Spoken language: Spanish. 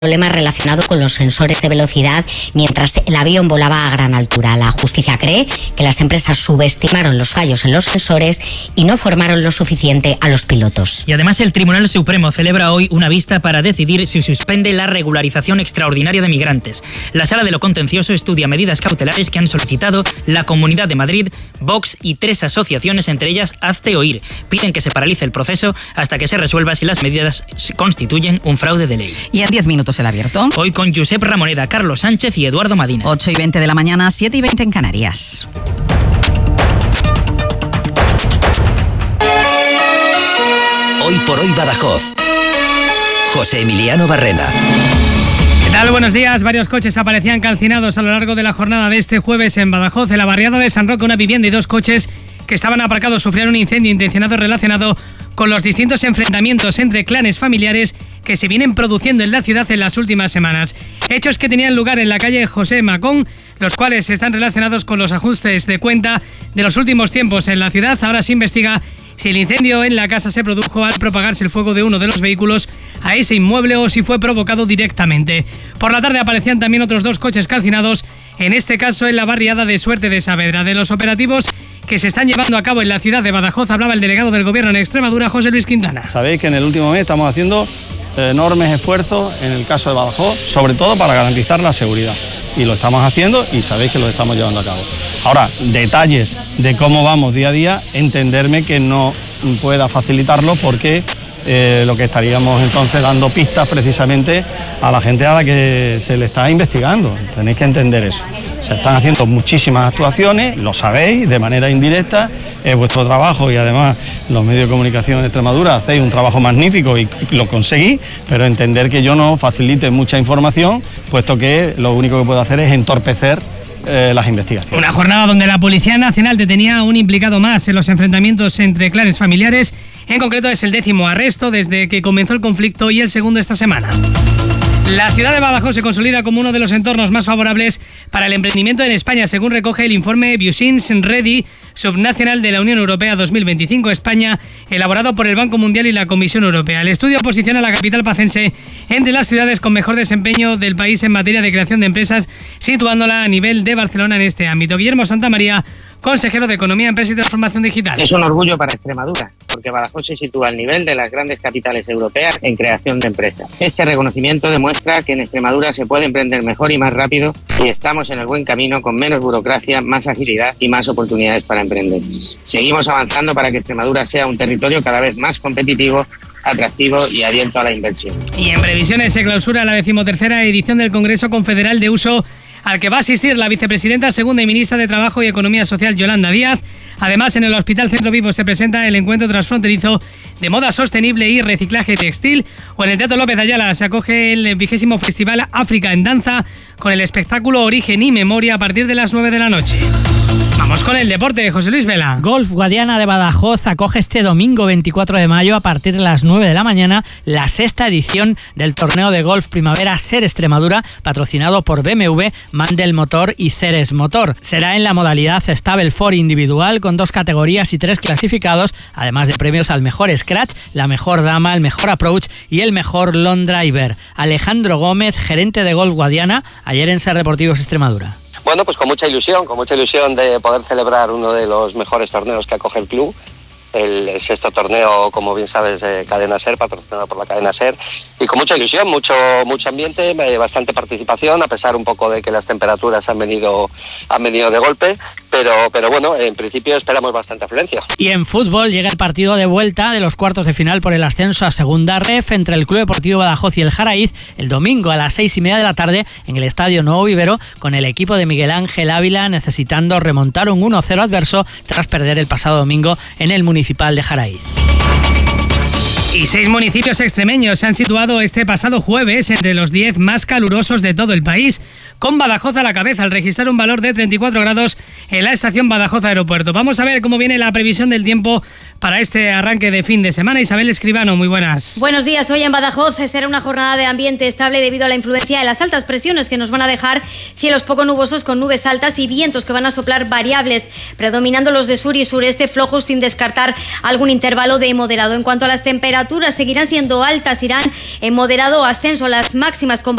problema relacionado con los sensores de velocidad mientras el avión volaba a gran altura. La justicia cree que las empresas subestimaron los fallos en los sensores y no formaron lo suficiente a los pilotos. Y además el Tribunal Supremo celebra hoy una vista para decidir si suspende la regularización extraordinaria de migrantes. La Sala de lo Contencioso estudia medidas cautelares que han solicitado la Comunidad de Madrid, Vox y 3 asociaciones, entre ellas Hazte Oír. Piden que se paralice el proceso hasta que se resuelva si las medidas constituyen un fraude de ley. Y en 10 minutos el abierto. Hoy con Josep Ramoneda, Carlos Sánchez y Eduardo Madina. 8:20 de la mañana, 7:20 en Canarias. Hoy por hoy Badajoz. José Emiliano Barrena. ¿Qué tal? Buenos días. Varios coches aparecían calcinados a lo largo de la jornada de este jueves en Badajoz. En la barriada de San Roque, una vivienda y 2 coches que estaban aparcados sufrieron un incendio intencionado relacionado con los distintos enfrentamientos entre clanes familiares que se vienen produciendo en la ciudad en las últimas semanas. Hechos que tenían lugar en la calle José Macón, los cuales están relacionados con los ajustes de cuenta de los últimos tiempos en la ciudad. Ahora se investiga si el incendio en la casa se produjo al propagarse el fuego de uno de los vehículos a ese inmueble o si fue provocado directamente. Por la tarde aparecían también otros 2 coches calcinados, en este caso en la barriada de Suerte de Saavedra. De los operativos que se están llevando a cabo en la ciudad de Badajoz hablaba el delegado del Gobierno en Extremadura, José Luis Quintana. Sabéis que en el último mes estamos haciendo enormes esfuerzos en el caso de Badajoz, sobre todo para garantizar la seguridad. Y lo estamos haciendo y sabéis que lo estamos llevando a cabo. Ahora, detalles de cómo vamos día a día, entenderme que no pueda facilitarlo porque lo que estaríamos entonces dando pistas precisamente a la gente a la que se le está investigando. Tenéis que entender eso. Se están haciendo muchísimas actuaciones, lo sabéis, de manera indirecta, es vuestro trabajo y además los medios de comunicación en Extremadura hacéis un trabajo magnífico y lo conseguís, pero entender que yo no facilite mucha información, puesto que lo único que puedo hacer es entorpecer las investigaciones. Una jornada donde la Policía Nacional detenía a un implicado más en los enfrentamientos entre clanes familiares. En concreto es el 10º arresto desde que comenzó el conflicto y el segundo esta semana. La ciudad de Badajoz se consolida como uno de los entornos más favorables para el emprendimiento en España, según recoge el informe Business Ready Subnacional de la Unión Europea 2025 España, elaborado por el Banco Mundial y la Comisión Europea. El estudio posiciona a la capital pacense entre las ciudades con mejor desempeño del país en materia de creación de empresas, situándola a nivel de Barcelona en este ámbito. Guillermo Santamaría, consejero de Economía, Empresa y Transformación Digital. Es un orgullo para Extremadura, porque Badajoz se sitúa al nivel de las grandes capitales europeas en creación de empresas. Este reconocimiento demuestra que en Extremadura se puede emprender mejor y más rápido y estamos en el buen camino con menos burocracia, más agilidad y más oportunidades para emprender. Seguimos avanzando para que Extremadura sea un territorio cada vez más competitivo, atractivo y abierto a la inversión. Y en previsiones se clausura la 13ª edición del Congreso Confederal de Uso, al que va a asistir la vicepresidenta segunda y ministra de Trabajo y Economía Social, Yolanda Díaz. Además, en el Hospital Centro Vivo se presenta el encuentro transfronterizo de moda sostenible y reciclaje textil, o en el Teatro López Ayala se acoge el 20º Festival África en Danza con el espectáculo Origen y Memoria a partir de las 9 de la noche. Vamos con el deporte, José Luis Vela. Golf Guadiana de Badajoz acoge este domingo 24 de mayo a partir de las 9 de la mañana la 6ª edición del torneo de golf primavera SER Extremadura, patrocinado por BMW, Mandel Motor y Ceres Motor. Será en la modalidad Stableford individual con 2 categorías y 3 clasificados, además de premios al mejor scratch, la mejor dama, el mejor approach y el mejor long driver. Alejandro Gómez, gerente de Golf Guadiana, ayer en SER Deportivos Extremadura. Bueno, pues con mucha ilusión de poder celebrar uno de los mejores torneos que acoge el club. El 6º torneo, como bien sabes, de Cadena SER, patrocinado por la cadena SER, y con mucha ilusión, mucho ambiente, bastante participación, a pesar un poco de que las temperaturas han venido de golpe, pero bueno, en principio esperamos bastante afluencia. Y en fútbol llega el partido de vuelta de los cuartos de final por el ascenso a Segunda Ref entre el Club Deportivo Badajoz y el Jaraíz, el domingo a las 6:30 de la tarde en el Estadio Nuevo Vivero, con el equipo de Miguel Ángel Ávila necesitando remontar un 1-0 adverso tras perder el pasado domingo en el municipal de Jaraíz. Y 6 municipios extremeños se han situado este pasado jueves entre los 10 más calurosos de todo el país, con Badajoz a la cabeza al registrar un valor de 34 grados en la estación Badajoz Aeropuerto. Vamos a ver cómo viene la previsión del tiempo para este arranque de fin de semana. Isabel Escribano, muy buenas. Buenos días. Hoy en Badajoz será una jornada de ambiente estable debido a la influencia de las altas presiones que nos van a dejar cielos poco nubosos con nubes altas y vientos que van a soplar variables, predominando los de sur y sureste flojos sin descartar algún intervalo de moderado. En cuanto a las temperaturas, seguirán siendo altas, irán en moderado ascenso las máximas con